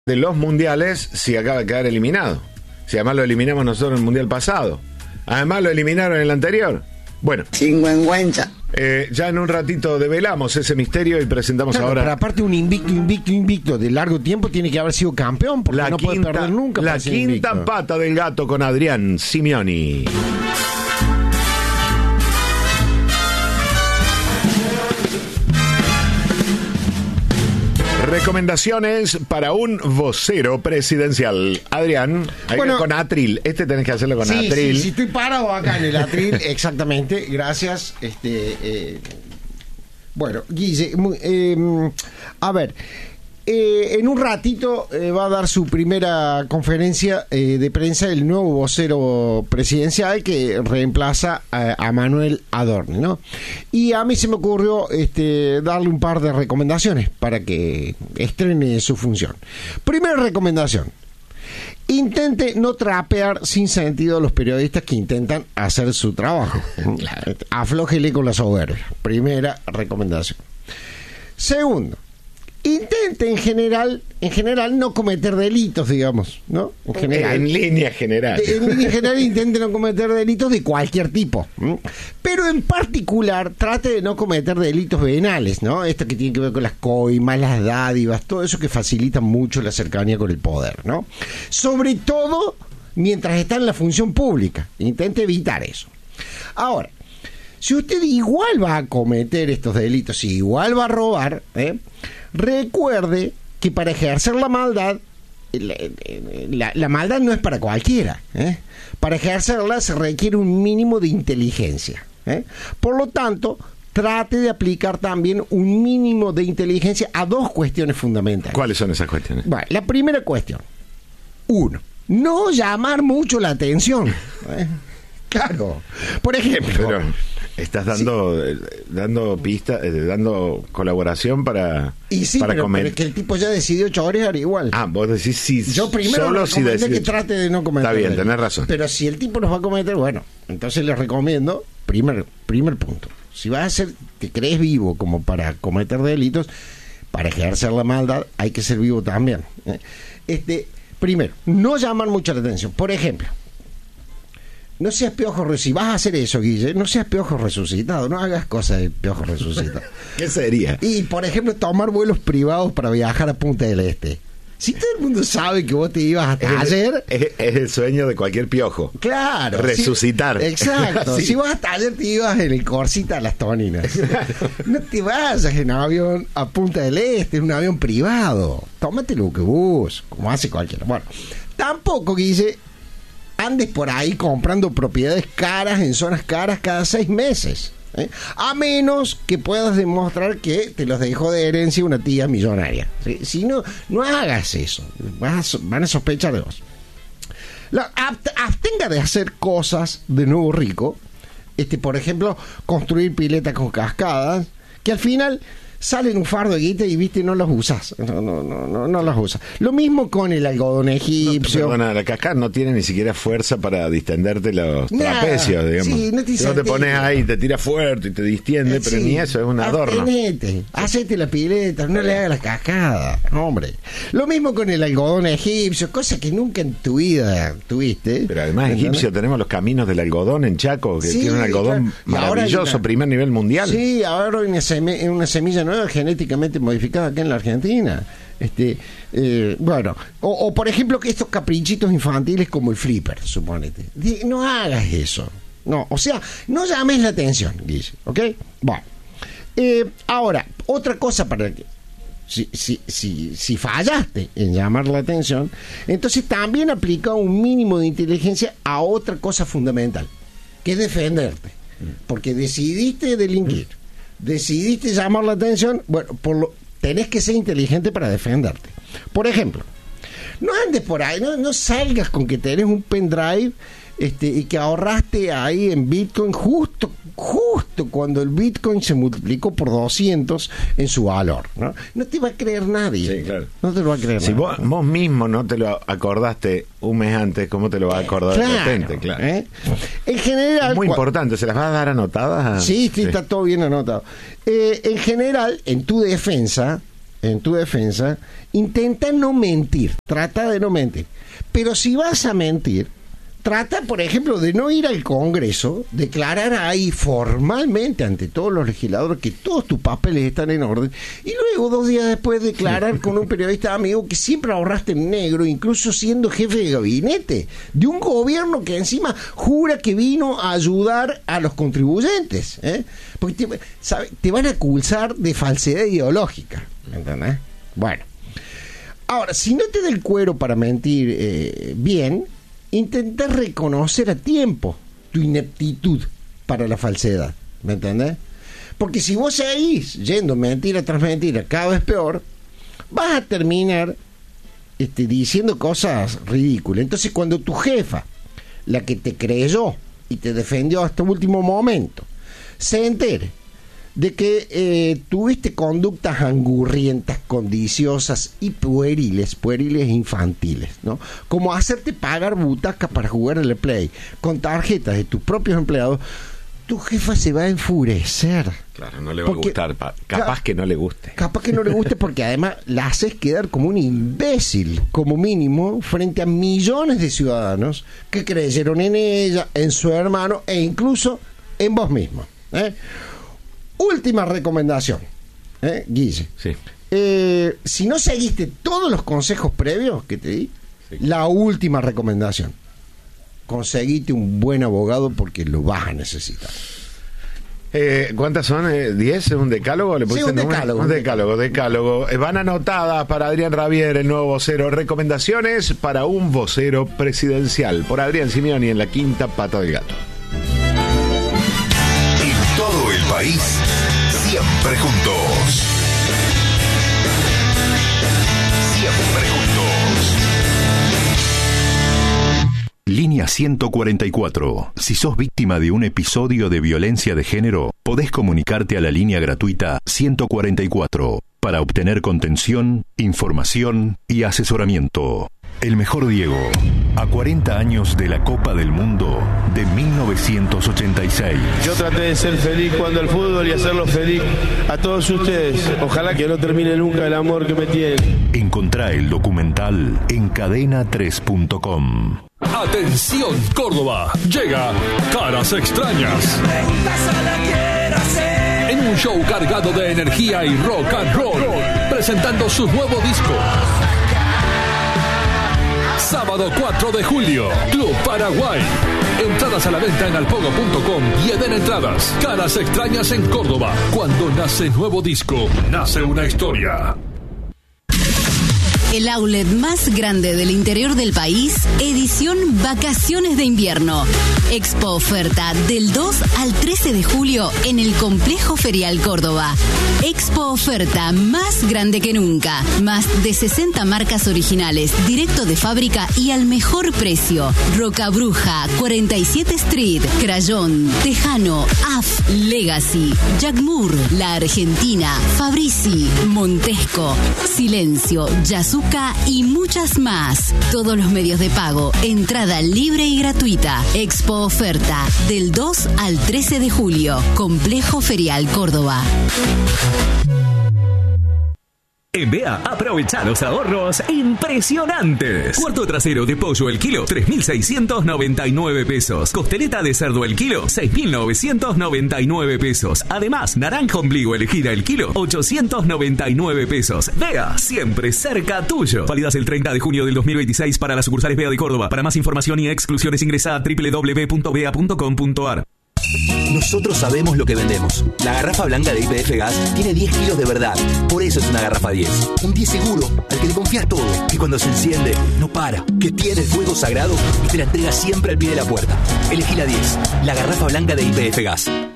de los mundiales si acaba de quedar eliminado. Si además lo eliminamos nosotros en el mundial pasado. Además lo eliminaron en el anterior. Bueno. Chingüengüenza. Ya en un ratito develamos ese misterio y presentamos ahora. Pero aparte un invicto de largo tiempo tiene que haber sido campeón porque no puede perder nunca. La quinta pata del gato con Adrián Simioni. Recomendaciones para un vocero presidencial. Adrián, bueno, con atril. Tenés que hacerlo con atril. Sí, estoy parado acá en el atril, exactamente. Gracias. Bueno, Guille, a ver. En un ratito va a dar su primera conferencia de prensa el nuevo vocero presidencial que reemplaza a Manuel Adorni, ¿no? Y a mí se me ocurrió darle un par de recomendaciones para que estrene su función. Primera recomendación: intente no trapear sin sentido a los periodistas que intentan hacer su trabajo. Claro. Aflójele con la soberbia. Primera recomendación. Segundo: intente en general no cometer delitos, digamos, ¿no? En línea general. En línea general intente no cometer delitos de cualquier tipo. Pero en particular trate de no cometer delitos venales, ¿no? Esto que tiene que ver con las coimas, las dádivas, todo eso que facilita mucho la cercanía con el poder, ¿no? Sobre todo mientras está en la función pública. Intente evitar eso. Ahora, si usted igual va a cometer estos delitos, si igual va a robar, recuerde que para ejercer la maldad, la maldad no es para cualquiera. Para ejercerla se requiere un mínimo de inteligencia. Por lo tanto, trate de aplicar también un mínimo de inteligencia a dos cuestiones fundamentales. ¿Cuáles son esas cuestiones? Bueno, la primera cuestión: 1. No llamar mucho la atención. Claro. Por ejemplo... Pero estás dando pistas, dando colaboración para... Y sí, pero es que el tipo ya decidió chorear igual. Vos decís sí. Yo primero solo le recomendé que trate de no cometer. Está bien, tenés razón. Pero si el tipo los va a cometer, bueno, entonces les recomiendo, primer punto: si vas a ser, te crees vivo como para cometer delitos, para ejercer la maldad hay que ser vivo también. Primero, no llamar mucho la atención. Por ejemplo, no seas piojo, si vas a hacer eso, Guille, no seas piojo resucitado, no hagas cosas de piojo resucitado. ¿Qué sería? Y, por ejemplo, tomar vuelos privados para viajar a Punta del Este. Si todo el mundo sabe que vos te ibas a taller... Es el sueño de cualquier piojo. Claro. Resucitar. Exacto. Sí. Si vos a taller te ibas en el Corsita a Las Toninas. No te vayas en avión a Punta del Este, en un avión privado. Tómate lo que vos, como hace cualquiera. Bueno, tampoco, Guille, andes por ahí comprando propiedades caras en zonas caras cada 6 meses. A menos que puedas demostrar que te los dejó de herencia una tía millonaria. Si no, no hagas eso. Van a sospechar de vos. Abstenga de hacer cosas de nuevo rico. Por ejemplo, construir piletas con cascadas, que al final salen un fardo de guita y no las usas. No las usas. Lo mismo con el algodón egipcio. Perdona, la cascada no tiene ni siquiera fuerza para distenderte los trapecios, digamos. Sí, no te pones ahí, te tira fuerte y te distiende, pero ni eso, es un adorno. Hacete la pileta, no le hagas la cascada, hombre. Lo mismo con el algodón egipcio, cosa que nunca en tu vida tuviste. Pero además egipcio tenemos los caminos del algodón en Chaco, que tiene un algodón maravilloso, primer nivel mundial. Sí, ahora hay una semilla nueva genéticamente modificada acá en la Argentina. Bueno, o por ejemplo que estos caprichitos infantiles como el flipper, suponete. No hagas eso. No, o sea, no llames la atención, Guille, ¿ok? Bueno, ahora, otra cosa para que si fallaste en llamar la atención, entonces también aplica un mínimo de inteligencia a otra cosa fundamental, que es defenderte. Porque decidiste delinquir, decidiste llamar la atención, bueno, tenés que ser inteligente para defenderte. Por ejemplo, no andes por ahí, no salgas con que tenés un pendrive y que ahorraste ahí en Bitcoin justo cuando el Bitcoin se multiplicó por 200 en su valor, ¿no? No te va a creer nadie. Sí, claro. No te lo va a creer si nadie. Vos mismo no te lo acordaste un mes antes, ¿cómo te lo va a acordar de repente? Claro. En general... Es muy importante, ¿se las vas a dar anotadas? Sí, está todo bien anotado. En general, en tu defensa, en tu defensa, intenta no mentir, trata de no mentir. Pero si vas a mentir, trata, por ejemplo, de no ir al Congreso, declarar ahí formalmente ante todos los legisladores que todos tus papeles están en orden, y luego 2 días después declarar con un periodista amigo que siempre ahorraste en negro, incluso siendo jefe de gabinete de un gobierno que encima jura que vino a ayudar a los contribuyentes, porque te van a acusar de falsedad ideológica, ¿entendés? Bueno, ahora, si no te da el cuero para mentir bien, intenta reconocer a tiempo tu ineptitud para la falsedad, ¿me entendés? Porque si vos seguís yendo mentira tras mentira, cada vez peor, vas a terminar diciendo cosas ridículas. Entonces, cuando tu jefa, la que te creyó y te defendió hasta el último momento, se entere de que tuviste conductas angurrientas, codiciosas y pueriles infantiles, ¿no? Como hacerte pagar butacas para jugar en el Play con tarjetas de tus propios empleados, tu jefa se va a enfurecer. Claro, no le va a gustar, capaz que no le guste. Capaz que no le guste porque además la haces quedar como un imbécil, como mínimo, frente a millones de ciudadanos que creyeron en ella, en su hermano e incluso en vos mismo, Última recomendación, Guille. Sí. Si no seguiste todos los consejos previos que te di, sí, la última recomendación: conseguite un buen abogado porque lo vas a necesitar. ¿Cuántas son? ¿10? ¿Un decálogo? ¿Le sí, un decálogo. Un decálogo. Van anotadas para Adrián Ravier, el nuevo vocero. Recomendaciones para un vocero presidencial, por Adrián Simeoni en la quinta pata del gato. En todo el país, siempre juntos. Siempre juntos. Línea 144. Si sos víctima de un episodio de violencia de género, podés comunicarte a la línea gratuita 144 para obtener contención, información y asesoramiento. El mejor Diego, a 40 años de la Copa del Mundo de 1986. Yo traté de ser feliz jugando al fútbol y hacerlo feliz a todos ustedes. Ojalá que no termine nunca el amor que me tienen. Encontrá el documental en cadena3.com. Atención Córdoba, llega Caras Extrañas. En un show cargado de energía y rock and roll, presentando su nuevo disco. Sábado 4 de julio, Club Paraguay. Entradas a la venta en alpogo.com y Eden Entradas. Caras Extrañas en Córdoba. Cuando nace nuevo disco, nace una historia. El outlet más grande del interior del país, edición Vacaciones de Invierno. Expo Oferta del 2 al 13 de julio en el Complejo Ferial Córdoba. Expo Oferta más grande que nunca. Más de 60 marcas originales, directo de fábrica y al mejor precio. Roca Bruja, 47 Street, Crayón, Tejano, AF, Legacy, Jack Moore, La Argentina, Fabrizi, Montesco, Silencio, Yasuka y muchas más. Todos los medios de pago, entrada libre y gratuita. Expo Oferta del 2 al 13 de julio. Complejo Ferial Córdoba. En BEA, aprovecha los ahorros impresionantes. Cuarto trasero de pollo el kilo, 3.699 pesos. Costeleta de cerdo el kilo, 6.999 pesos. Además, naranja ombligo elegida el kilo, 899 pesos. BEA, siempre cerca tuyo. Válidas el 30 de junio del 2026 para las sucursales BEA de Córdoba. Para más información y exclusiones ingresa a www.bea.com.ar. Nosotros sabemos lo que vendemos. La garrafa blanca de YPF Gas tiene 10 kilos de verdad. Por eso es una garrafa 10. Un 10 seguro, al que le confías todo. Que cuando se enciende, no para. Que tiene el fuego sagrado y te la entrega siempre al pie de la puerta. Elegí la 10. La garrafa blanca de YPF Gas.